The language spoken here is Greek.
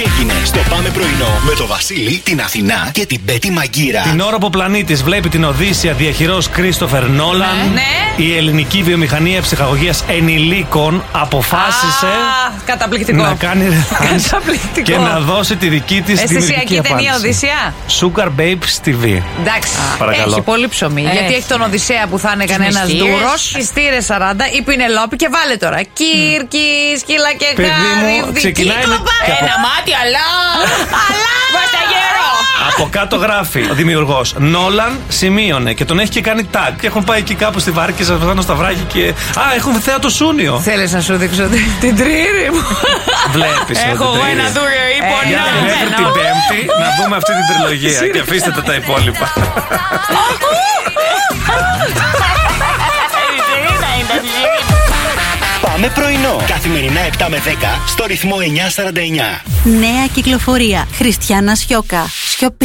Τι έγινε στο Πάμε πρωινό με το Βασίλη, την Αθηνά και την Πέτη Μαγκύρα. Την ώρα που ο πλανήτης βλέπει την Οδύσσεια διαχειρός Κρίστοφερ Νόλαν, η ελληνική βιομηχανία ψυχαγωγίας ενηλίκων αποφάσισε καταπληκτικό. να κάνει και να δώσει τη δική της δημιουργική απάντηση. Ταινία Οδύσσεια. Sugar Babes TV. Εντάξει, παρακαλώ. έχει πολύ ψωμί. Γιατί έχει τον Οδυσσέα που θα είναι κανένας ντούρος. Η Στήρε 40, η Πινελόπη και βάλε τώρα. Κύρκη, σκύλα και χάρη. Ξεκινάει ένα μάτι, αλλά. Βασταγέρο! Από κάτω γράφει ο δημιουργός Νόλαν σημείωνε και τον έχει και κάνει tag. Και έχουν πάει εκεί κάπου στη Βάρκηζα, πάνω στα βράχη και. Έχουν θέατο Σούνιο. Θέλεις να σου δείξω την τρίρη μου? Βλέπεις. Έχω εγώ ένα δούριο ύπονο. Μέχρι την Πέμπτη να δούμε αυτή την τριλογία και αφήστε τα υπόλοιπα. Πάμε πρωινό. Καθημερινά 7 με 10 στο ρυθμό 949. Νέα κυκλοφορία. Χριστιάνα Σιώκα.